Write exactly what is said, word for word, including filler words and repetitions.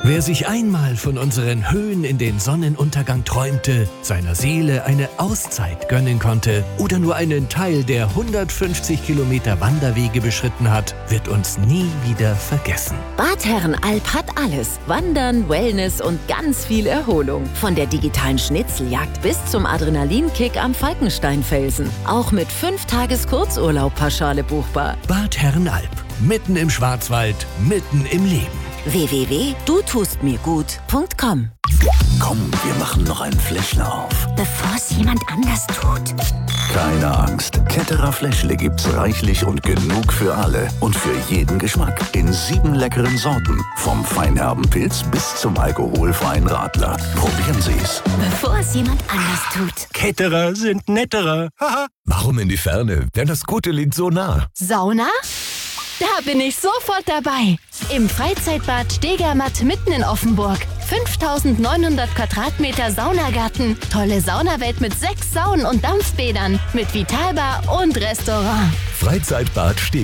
Wer sich einmal von unseren Höhen in den Sonnenuntergang träumte, seiner Seele eine Auszeit gönnen konnte oder nur einen Teil der hundertfünfzig Kilometer Wanderwege beschritten hat, wird uns nie wieder vergessen. Bad Herrenalb hat alles. Wandern, Wellness und ganz viel Erholung. Von der digitalen Schnitzeljagd bis zum Adrenalinkick am Falkensteinfelsen. Auch mit fünf Tages Kurzurlaub pauschale buchbar. Bad Herrenalb. Mitten im Schwarzwald, mitten im Leben. w w w punkt du tust mir gut punkt com. Komm, wir machen noch ein Fläschle auf. Bevor es jemand anders tut. Keine Angst. Ketterer Fläschle gibt's reichlich und genug für alle. Und für jeden Geschmack. In sieben leckeren Sorten. Vom feinherben Pilz bis zum alkoholfreien Radler. Probieren Sie's. Bevor es jemand anders tut. Ketterer sind netterer. Haha. Warum in die Ferne, wenn das Gute liegt so nah? Sauna? Da bin ich sofort dabei. Im Freizeitbad Stegermatt mitten in Offenburg. fünftausendneunhundert Quadratmeter Saunagarten. Tolle Saunawelt mit sechs Saunen und Dampfbädern. Mit Vitalbar und Restaurant. Freizeitbad Stegermatt.